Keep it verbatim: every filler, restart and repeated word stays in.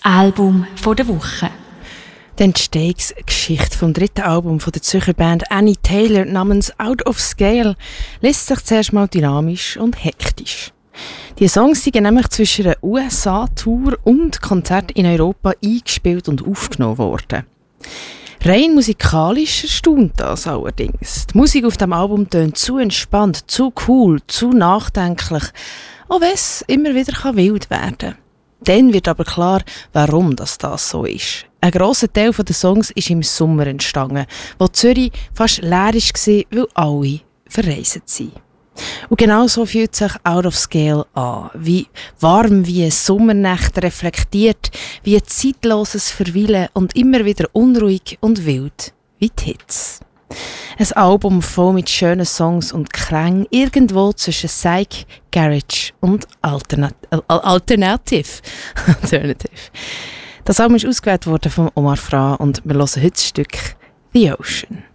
Album der Woche. Die Entstehungsgeschichte vom dritten Album von der Zürcher Band Annie Taylor namens Out of Scale lässt sich zuerst mal dynamisch und hektisch. Die Songs sind nämlich zwischen einer U S A-Tour und Konzert in Europa eingespielt und aufgenommen worden. Rein musikalisch erstaunt das allerdings. Die Musik auf dem Album tönt zu entspannt, zu cool, zu nachdenklich, auch wenn es immer wieder wild werden kann. Dann wird aber klar, warum das, das so ist. Ein grosser Teil der Songs ist im Sommer entstanden, wo Zürich fast leer war, weil alle verreist sind. Und genau so fühlt sich Out of Scale an. Wie warm wie eine Sommernacht reflektiert, wie ein zeitloses Verweilen und immer wieder unruhig und wild wie die Hits. Ein Album voll mit schönen Songs und Klängen irgendwo zwischen Psych, Garage und Alternat- Alternative. Alternative. Das Album ist ausgewählt worden von Omar Fra und wir hören heute das Stück The Ocean.